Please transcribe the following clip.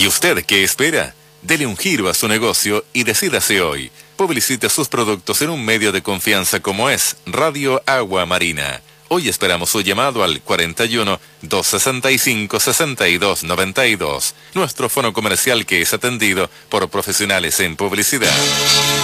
¿Y usted qué espera? Dele un giro a su negocio y decídase hoy. Publicite sus productos en un medio de confianza como es Radio Agua Marina. Hoy esperamos su llamado al 41 265 62 92. Nuestro fono comercial que es atendido por profesionales en publicidad.